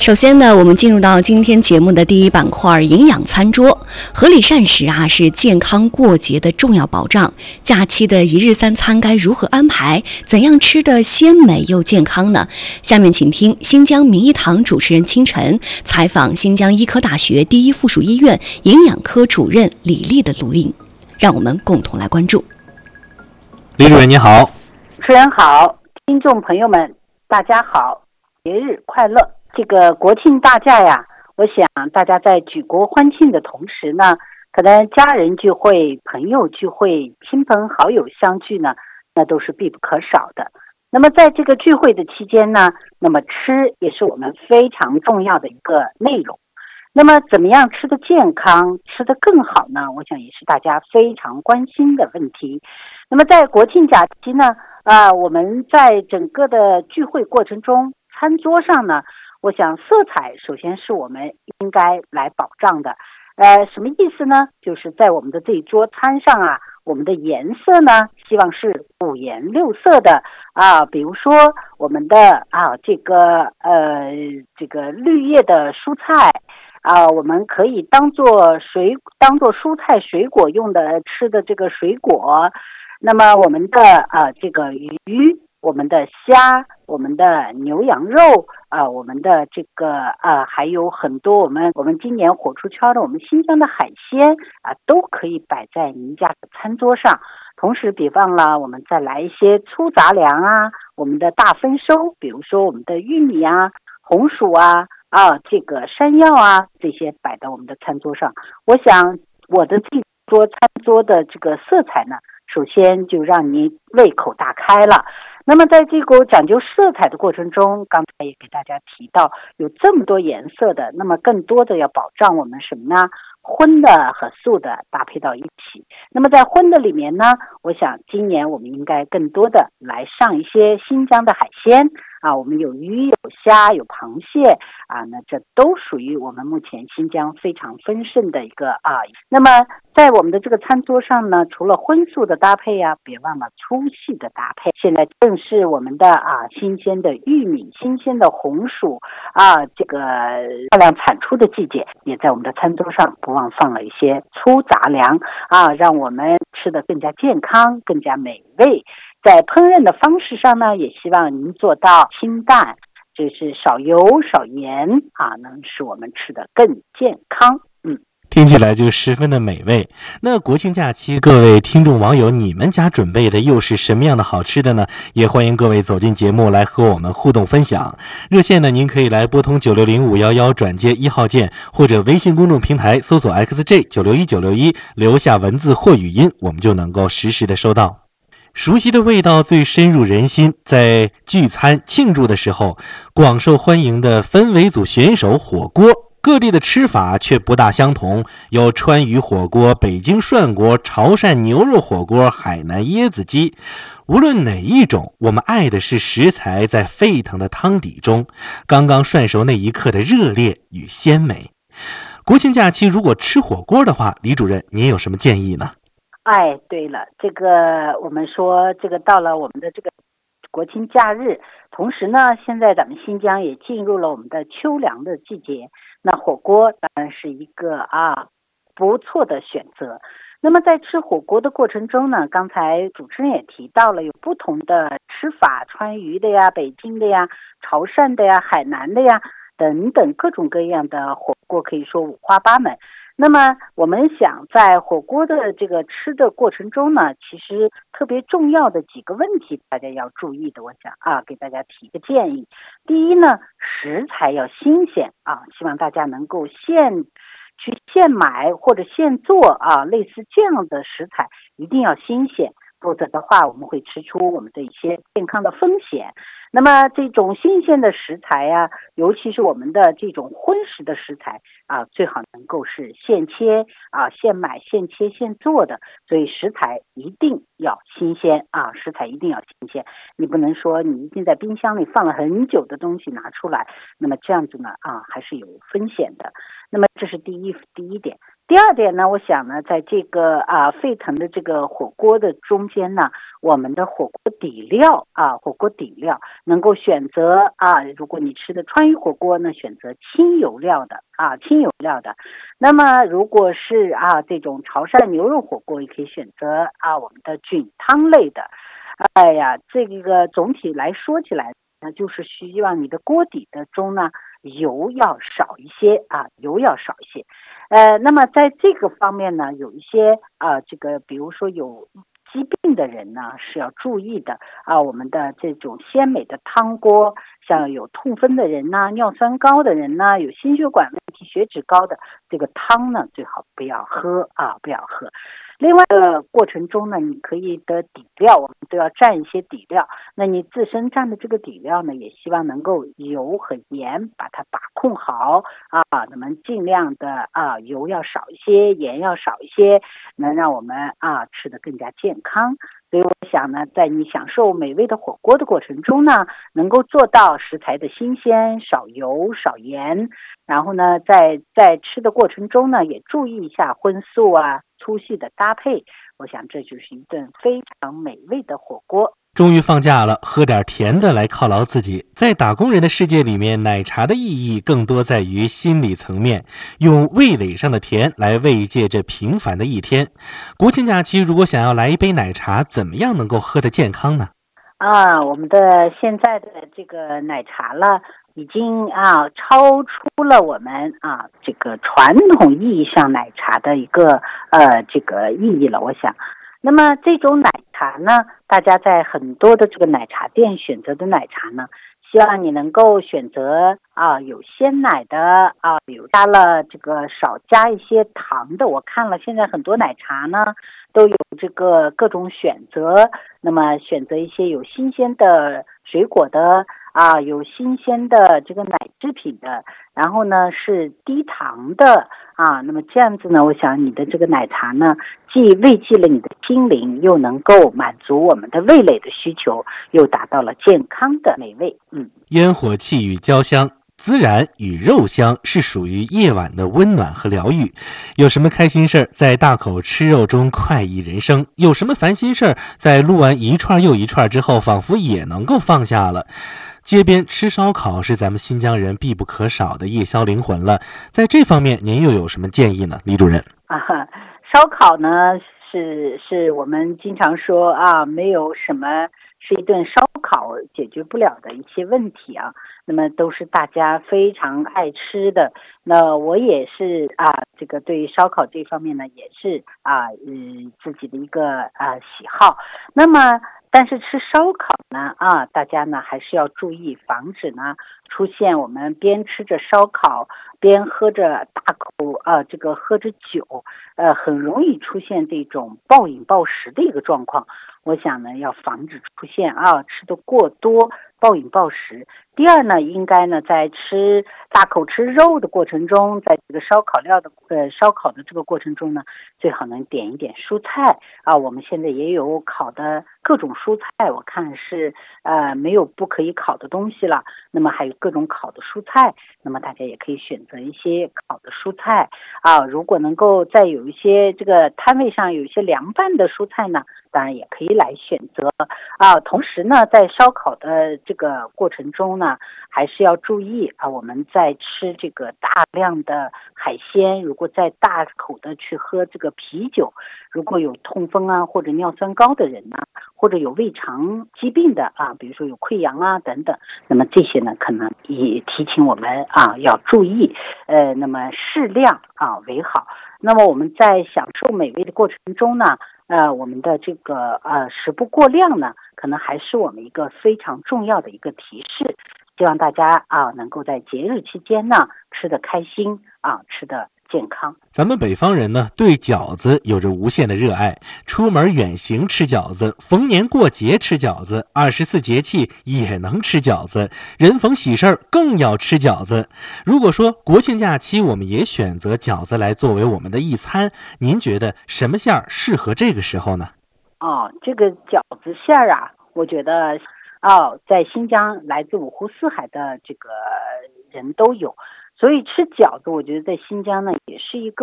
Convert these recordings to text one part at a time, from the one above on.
首先呢，我们进入到今天节目的第一板块营养餐桌。合理膳食是健康过节的重要保障。假期的一日三餐该如何安排？怎样吃得鲜美又健康呢？下面请听新疆民医堂主持人清晨采访新疆医科大学第一附属医院营养科主任李丽的录音，让我们共同来关注。 李主任你好。 主持人好，听众朋友们大家好，节日快乐。这个国庆大假呀，我想大家在举国欢庆的同时呢，可能家人聚会、朋友聚会、亲朋好友相聚呢，那都是必不可少的。那么在这个聚会的期间呢，那么吃也是我们非常重要的一个内容。那么怎么样吃得健康，吃得更好呢？我想也是大家非常关心的问题。那么在国庆假期呢，我们在整个的聚会过程中，餐桌上呢，我想色彩首先是我们应该来保障的。什么意思呢？就是在我们的这一桌餐上我们的颜色呢，希望是五颜六色的比如说我们的这个绿叶的蔬菜我们可以当做蔬菜水果用的吃的这个水果。那么我们的这个鱼，我们的虾，我们的牛羊肉我们的这个还有很多我们今年火出圈的我们新疆的海鲜都可以摆在您家的餐桌上。同时别忘了我们再来一些粗杂粮我们的大丰收，比如说我们的玉米红薯这个山药这些摆到我们的餐桌上。我想我的这桌餐桌的这个色彩呢，首先就让你胃口大开了。那么在这个讲究色彩的过程中，刚才也给大家提到有这么多颜色的，那么更多的要保障我们什么呢？荤的和素的搭配到一起。那么在荤的里面呢，我想今年我们应该更多的来上一些新疆的海鲜我们有鱼有虾有螃蟹那这都属于我们目前新疆非常丰盛的一个那么在我们的这个餐桌上呢，除了荤素的搭配别忘了粗细的搭配。现在正是我们的新鲜的玉米、新鲜的红薯这个大量产出的季节，也在我们的餐桌上不忘放了一些粗杂粮让我们吃得更加健康、更加美味。在烹饪的方式上呢，也希望您做到清淡，就是少油少盐能使我们吃得更健康。 听起来就十分的美味。那国庆假期，各位听众网友，你们家准备的又是什么样的好吃的呢？也欢迎各位走进节目来和我们互动分享。热线呢，您可以来拨通960-511转接1号键，或者微信公众平台搜索 XJ961961，留下文字或语音，我们就能够实时的收到。熟悉的味道最深入人心，在聚餐庆祝的时候，广受欢迎的分为组选手火锅，各地的吃法却不大相同，有川渝火锅、北京涮锅、潮汕牛肉火锅、海南椰子鸡。无论哪一种，我们爱的是食材在沸腾的汤底中刚刚涮熟那一刻的热烈与鲜美。国庆假期如果吃火锅的话，李主任您有什么建议呢？ 对了，这个我们说这个到了我们的这个国庆假日，同时呢，现在咱们新疆也进入了我们的秋凉的季节，那火锅当然是一个不错的选择。那么在吃火锅的过程中呢，刚才主持人也提到了有不同的吃法，川渝的北京的潮汕的海南的等等各种各样的火锅，可以说五花八门。那么我们想在火锅的这个吃的过程中呢，其实特别重要的几个问题大家要注意的，我想给大家提个建议。第一呢，食材要新鲜希望大家能够现买或者现做类似这样的食材一定要新鲜，否则的话我们会吃出我们的一些健康的风险。那么这种新鲜的食材尤其是我们的这种荤食的食材最好能够是现切现买现切现做的，所以食材一定要新鲜食材一定要新鲜。你不能说你已经在冰箱里放了很久的东西拿出来，那么这样子呢还是有风险的。那么这是第一点。 第二点呢，我想呢，在这个沸腾的这个火锅的中间呢，我们的火锅底料能够选择如果你吃的川渝火锅呢，选择轻油料的。那么如果是这种潮汕牛肉火锅，也可以选择我们的菌汤类的。这个总体来说起来呢，就是希望你的锅底的中呢，油要少一些。那么在这个方面呢，有一些比如说有疾病的人呢是要注意的我们的这种鲜美的汤锅，像有痛风的人呐、尿酸高的人呐、有心血管问题、血脂高的，这个汤呢最好不要喝。另外过程中呢，你可以的底料，我们都要蘸一些底料。那你自身蘸的这个底料呢，也希望能够油和盐把它把控好那么尽量的油要少一些，盐要少一些，能让我们吃得更加健康。所以我想呢，在你享受美味的火锅的过程中呢，能够做到食材的新鲜，少油少盐，然后呢，在吃的过程中呢，也注意一下荤素粗细的搭配。我想这就是一顿非常美味的火锅。 终于放假了，喝点甜的来犒劳自己。在打工人的世界里面，奶茶的意义更多在于心理层面，用味蕾上的甜来慰藉这平凡的一天。国庆假期如果想要来一杯奶茶，怎么样能够喝得健康呢？ 我们的现在的这个奶茶了，已经超出了我们这个传统意义上奶茶的一个这个意义了，我想。那么这种奶茶呢，大家在很多的这个奶茶店选择的奶茶呢，希望你能够选择有鲜奶的有加了这个少加一些糖的。我看了现在很多奶茶呢都有这个各种选择，那么选择一些有新鲜的水果的有新鲜的这个奶制品的，然后呢是低糖的那么这样子呢，我想你的这个奶茶呢，既慰藉了你的心灵，又能够满足我们的味蕾的需求，又达到了健康的美味。 烟火气与焦香，孜然与肉香是属于夜晚的温暖和疗愈。有什么开心事儿，在大口吃肉中快意人生；有什么烦心事儿，在撸完一串又一串之后，仿佛也能够放下了。街边吃烧烤是咱们新疆人必不可少的夜宵灵魂了，在这方面您又有什么建议呢，李主任？ 烧烤呢是我们经常说没有什么是一顿烧烤解决不了的一些问题那么都是大家非常爱吃的。那我也是这个对烧烤这方面呢，也是自己的一个喜好。那么但是吃烧烤呢大家呢还是要注意，防止呢出现我们边吃着烧烤边喝着大口这个喝着酒很容易出现这种暴饮暴食的一个状况。我想呢要防止出现吃得过多暴饮暴食。第二呢，应该呢在大口吃肉的过程中，在这个烧烤的这个过程中呢，最好能点一点蔬菜我们现在也有烤的各种蔬菜，我看是没有不可以烤的东西了。那么还有各种烤的蔬菜，那么大家也可以选择一些烤的蔬菜如果能够再有一些这个摊位上有一些凉拌的蔬菜呢，当然也可以来选择同时呢，在烧烤的这个过程中呢，还是要注意我们在吃这个大量的海鲜，如果再大口的去喝这个啤酒，如果有痛风或者尿酸高的人或者有胃肠疾病的比如说有溃疡等等，那么这些呢可能也提醒我们要注意那么适量为好。那么我们在享受美味的过程中呢我们的这个食不过量呢，可能还是我们一个非常重要的一个提示。希望大家能够在节日期间呢吃得开心吃得健康。 咱们北方人呢，对饺子有着无限的热爱，出门远行吃饺子，逢年过节吃饺子，24节气也能吃饺子，人逢喜事儿更要吃饺子。如果说国庆假期我们也选择饺子来作为我们的一餐，您觉得什么馅儿适合这个时候呢？ 这个饺子馅儿我觉得在新疆来自五湖四海的这个人都有，所以吃饺子我觉得在新疆呢也是一个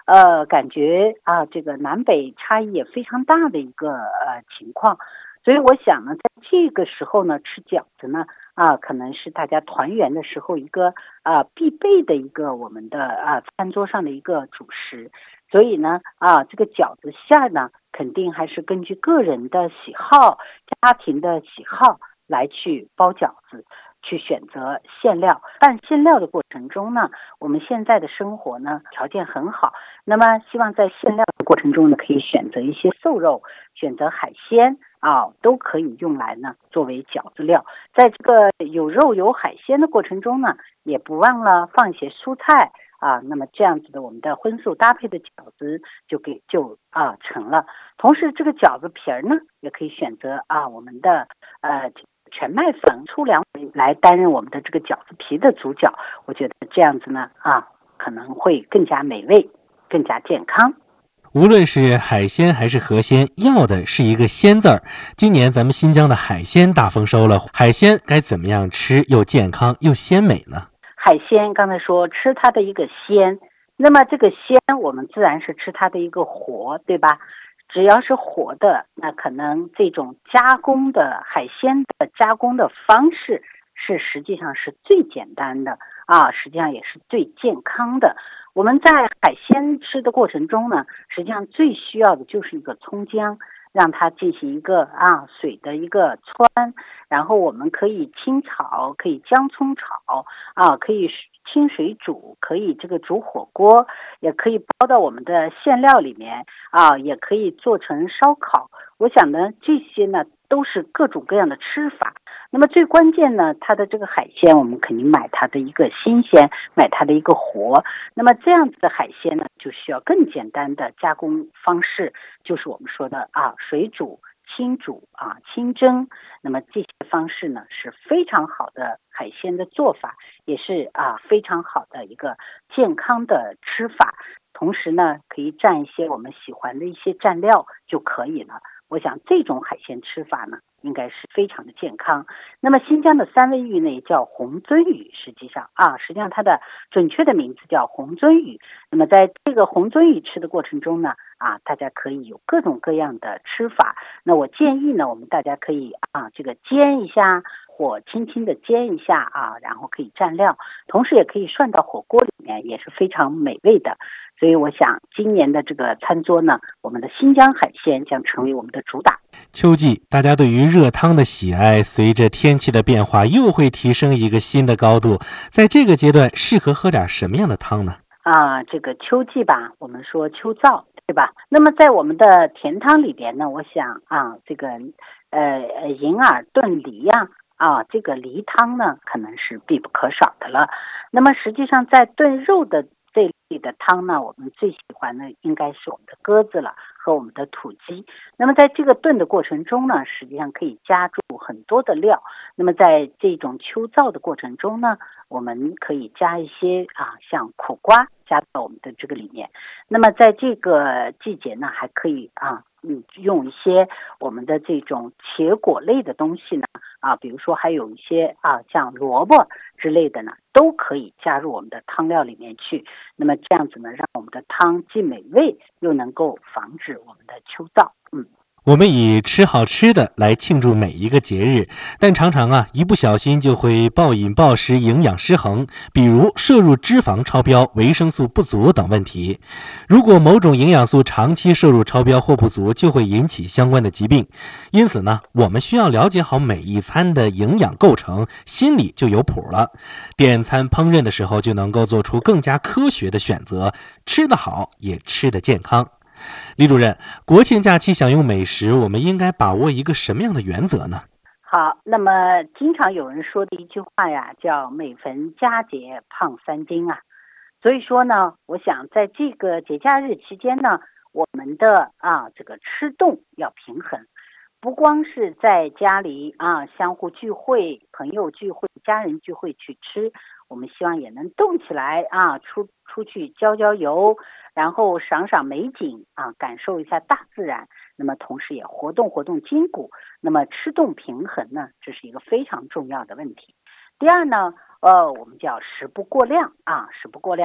感觉这个南北差异也非常大的一个情况。所以我想呢，在这个时候呢，吃饺子呢，可能是大家团圆的时候一个必备的一个我们的餐桌上的一个主食。所以呢，这个饺子馅儿呢，肯定还是根据个人的喜好、家庭的喜好来去包饺子，去选择馅料。拌馅料的过程中呢，我们现在的生活呢条件很好，那么希望在馅料的过程中呢，可以选择一些瘦肉，选择海鲜都可以用来呢作为饺子料。在这个有肉有海鲜的过程中呢，也不忘了放一些蔬菜那么这样子的我们的荤素搭配的饺子就成了。同时这个饺子皮儿呢，也可以选择我们的全麦粉、粗粮来担任我们的这个饺子皮的主角。我觉得这样子呢可能会更加美味，更加健康。 无论是海鲜还是河鲜，要的是一个鲜字儿。今年咱们新疆的海鲜大丰收了，海鲜该怎么样吃又健康又鲜美呢？ 海鲜刚才说吃它的一个鲜，那么这个鲜我们自然是吃它的一个活，对吧？只要是活的，那可能这种加工的海鲜的加工的方式是实际上是最简单的实际上也是最健康的。我们在海鲜吃的过程中呢，实际上最需要的就是一个葱姜，让它进行一个水的一个汆，然后我们可以清炒，可以姜葱炒可以清水煮，可以这个煮火锅，也可以包到我们的馅料里面也可以做成烧烤。我想呢，这些呢都是各种各样的吃法。那么最关键呢，它的这个海鲜我们肯定买它的一个新鲜，买它的一个活。那么这样子的海鲜呢，就需要更简单的加工方式，就是我们说的水煮、清煮清蒸。那么这些方式呢是非常好的海鲜的做法，也是非常好的一个健康的吃法。同时呢，可以蘸一些我们喜欢的一些蘸料就可以了。我想这种海鲜吃法呢，应该是非常的健康。那么新疆的三文鱼呢，也叫红鳟鱼，实际上它的准确的名字叫红鳟鱼。那么在这个红鳟鱼吃的过程中呢，大家可以有各种各样的吃法。那我建议呢，我们大家可以这个煎一下，火轻轻的煎一下然后可以蘸料，同时也可以涮到火锅里面，也是非常美味的。所以我想今年的这个餐桌呢，我们的新疆海鲜将成为我们的主打。 秋季大家对于热汤的喜爱随着天气的变化又会提升一个新的高度，在这个阶段适合喝点什么样的汤呢？ 这个秋季吧，我们说秋燥，对吧？那么在我们的甜汤里边呢，我想这个银耳炖梨这个梨汤呢可能是必不可少的了。那么实际上在炖肉的这类的汤呢，我们最喜欢的应该是我们的鸽子了和我们的土鸡。那么在这个炖的过程中呢，实际上可以加入很多的料。那么在这种秋燥的过程中呢，我们可以加一些像苦瓜加到我们的这个里面。那么在这个季节呢，还可以用一些我们的这种茄果类的东西呢比如说还有一些像萝卜之类的呢，都可以加入我们的汤料里面去。那么这样子呢，让我们的汤既美味又能够防止我们的秋燥。 我们以吃好吃的来庆祝每一个节日，但常常一不小心就会暴饮暴食，营养失衡，比如摄入脂肪超标、维生素不足等问题。如果某种营养素长期摄入超标或不足，就会引起相关的疾病。因此呢，我们需要了解好每一餐的营养构成，心里就有谱了。点餐烹饪的时候就能够做出更加科学的选择，吃得好也吃得健康。李主任，国庆假期享用美食，我们应该把握一个什么样的原则呢？ 好，那么经常有人说的一句话呀，叫每逢佳节胖3斤所以说呢，我想在这个节假日期间呢，我们的这个吃动要平衡，不光是在家里相互聚会、朋友聚会、家人聚会去吃，我们希望也能动起来出去郊游，然后赏赏美景感受一下大自然。那么同时也活动筋骨。那么吃动平衡呢，这是一个非常重要的问题。第二呢，我们叫食不过量食不过量。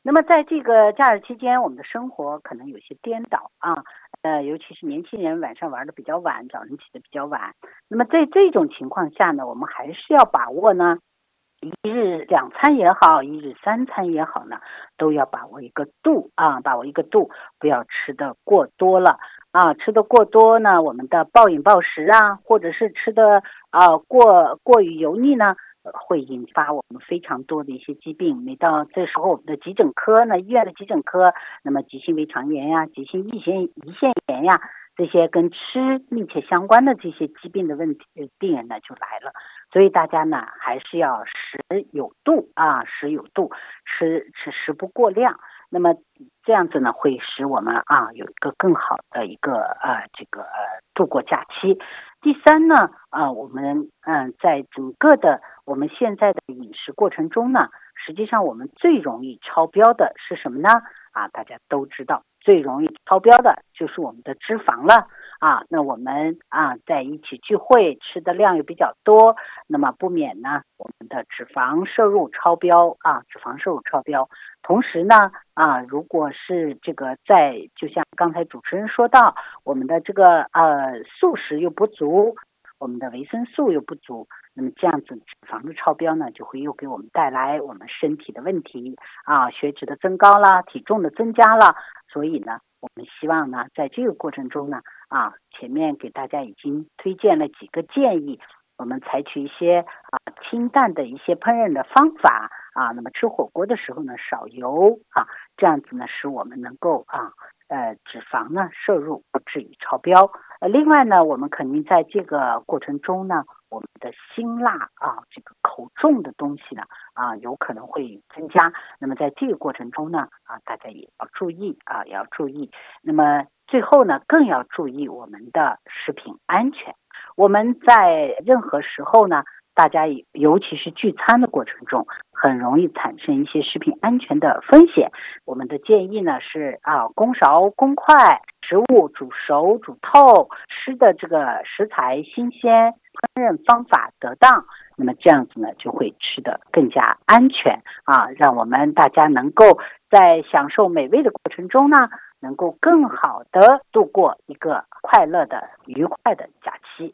那么在这个假日期间，我们的生活可能有些颠倒啊，尤其是年轻人晚上玩的比较晚，早晨起的比较晚。那么在这种情况下呢，我们还是要把握呢，一日两餐也好，一日三餐也好呢，都要把握一个度啊，把握一个度，不要吃的过多了啊，吃的过多呢，我们的暴饮暴食啊，或者是吃的过于油腻呢，会引发我们非常多的一些疾病。每到这时候，我们的急诊科呢，医院的急诊科，那么急性胃肠炎呀、急性胰腺炎呀，这些跟吃密切相关的这些疾病的问题，病人呢就来了。所以大家呢还是要食有度啊，食有度，食不过量。那么这样子呢，会使我们有一个更好的一个度过假期。第三呢，我们在整个的我们现在的饮食过程中呢，实际上我们最容易超标的是什么呢？大家都知道，最容易超标的就是我们的脂肪了那我们在一起聚会吃的量又比较多，那么不免呢我们的脂肪摄入超标同时呢如果是这个就像刚才主持人说到，我们的这个素食又不足，我们的维生素又不足，那么这样子脂肪的超标呢，就会又给我们带来我们身体的问题血脂的增高啦，体重的增加了。所以呢，我们希望呢，在这个过程中呢前面给大家已经推荐了几个建议，我们采取一些清淡的一些烹饪的方法那么吃火锅的时候呢，少油这样子呢，使我们能够脂肪呢摄入不至于超标。另外呢，我们肯定在这个过程中呢，我们的辛辣这个口重的东西呢有可能会增加。那么在这个过程中呢大家也要注意也要注意。那么最后呢，更要注意我们的食品安全。我们在任何时候呢，大家尤其是聚餐的过程中，很容易产生一些食品安全的风险。我们的建议呢是公勺公筷，食物煮熟煮透，吃的这个食材新鲜，烹饪方法得当，那么这样子呢就会吃得更加安全让我们大家能够在享受美味的过程中呢，能够更好的度过一个快乐的愉快的假期。